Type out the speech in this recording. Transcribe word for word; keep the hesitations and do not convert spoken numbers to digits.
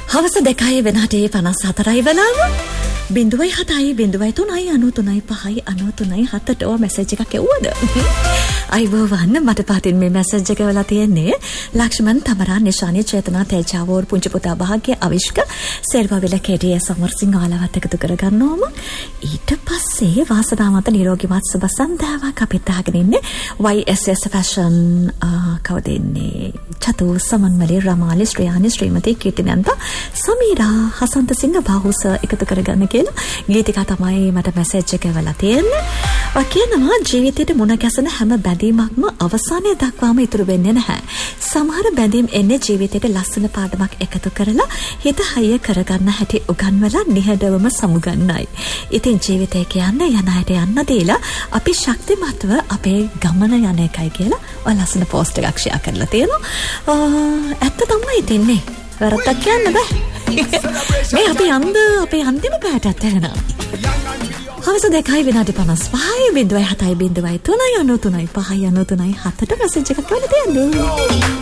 හවස දෙකයි වෙනාටේ පනස් හතරයි වෙනවා. බිඳුවයි හතයි බිඳුවයි තුනයි අනු තුනයි පහයි අනු තුනයි හතට ඔය මැසේජ් එකක් එවුවද? අයිබෝවන් මට පාටින් මේ මැසේජ් එක වෙලා තියෙන්නේ ලක්ෂ්මන් තමරා නිශානි චේතනා තේජාවෝර් පුංචි පුතා භාග්‍ය අවිෂ්ක සර්වවිල කෙඩිය සමර්සිංහ ආලවත් එකතු කරගන්නවම ඊට පස්සේ වාසනාවන්ත නිරෝගීවත් සුබ සන්ධාවක් අපිට අහගෙන ඉන්නේ Y S S Fashion කවුද ඉන්නේ චතු සමන්වලේ රමාලි ශ්‍රියානි ශ්‍රීමති කීර්තිනන්ත සමීරා හසන්ත සිංහ බාහුස එකතු කරගන්න කියලා ගීතිකා තමයි මට මැසේජ් එක වෙලා තියෙන්නේ. ඔය කියනවා ජීවිතේට මුණ ගැසෙන හැම බැඳීමක්ම අවසානයේ දක්වාම ඉතුරු වෙන්නේ නැහැ. සමහර බැඳීම් එන්නේ ජීවිතේට ලස්සන පාඩමක් එකතු කරලා හිත හයිය කරගන්න හැටි උගන්වලා නිහඬවම සමුගන්නයි. ඉතින් ජීවිතය කියන්නේ යන හැට යන්න දීලා අපි ශක්තිමත්ව අපේ ගමන යන එකයි කියලා ඔය ලස්සන පෝස්ට් එකක් ෂෙයා කරලා තියෙනවා. ඇත්ත තමයි තින්නේ. වැරද්දක් කියන්න බෑ. මේ අපි යන්ද අපේ අන්තිම පැයට ඇත්තගෙන. හවස දෙකයි විනාඩි පනස් පහයි බිඳුවයි හතයි බිඳුවයි තුනයි අනු තුනයි පහයි අනු තුනයි හතට මැසේජ් එකක් වෙලා තියෙනවා.